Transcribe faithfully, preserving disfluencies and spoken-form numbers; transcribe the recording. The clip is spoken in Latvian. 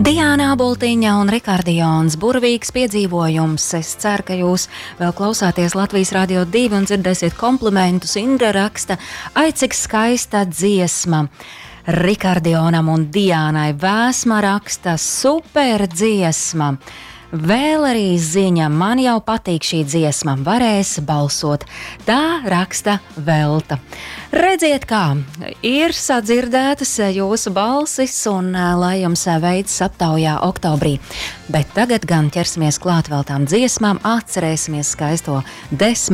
Diāna Aboltiņa un Rikardions burvīgs piedzīvojums. Es ceru, ka jūs vēl klausāties Latvijas Radio divi un dzirdēsiet komplimentus. Indra raksta, ai cik skaista dziesma. Rikardionam un Diānai Vēsma raksta, super dziesma. Vēl arī ziņa, man jau patīk šī dziesma, varēs balsot. Tā raksta Velta. Redziet kā, ir sadzirdētas jūsu balsis un lai jums veids aptaujā oktobrī. Bet tagad gan ķersimies klāt vēl tām dziesmām, atcerēsimies skaisto desmit.